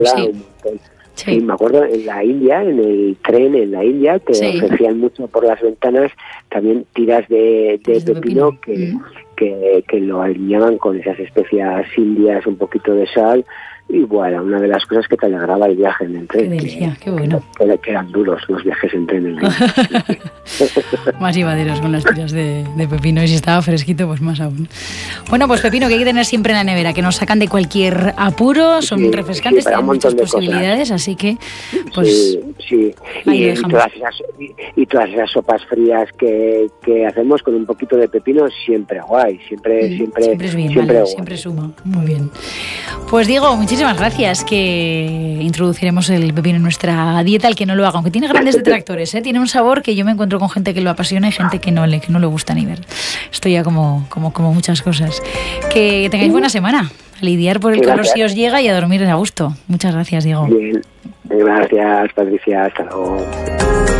Sí. un montón. Sí. Sí, me acuerdo en la India, en el tren en la India, te Sí. ofrecían mucho por las ventanas también tiras de Tiras de pepino pepino. que lo alineaban con esas especias indias, un poquito de sal, y bueno, una de las cosas que te alegraba el viaje en el tren. Qué delicia, qué bueno. Que eran duros los viajes en tren en la India. Más llevaderos con las tiras de pepino, y si estaba fresquito, pues más aún. Bueno, pues pepino que hay que tener siempre en la nevera, que nos sacan de cualquier apuro, son Sí, refrescantes, para un tienen muchas montón de posibilidades, cosas. así que pues Sí. ahí lo Y dejamos. todas esas sopas frías que hacemos con un poquito de pepino, siempre guay, siempre es bien, siempre vale, guay. siempre suma. Muy bien. Pues Diego, muchísimas gracias, que introduciremos el pepino en nuestra dieta, el que no lo haga, aunque tiene grandes detractores, tiene un sabor que yo me encuentro con gente que lo apasiona y gente que no le gusta ni ver. Esto ya como muchas cosas. Que tengáis buena semana. A lidiar por el calor si os llega y a dormir a gusto. Muchas gracias, Diego. Bien, gracias Patricia, hasta luego.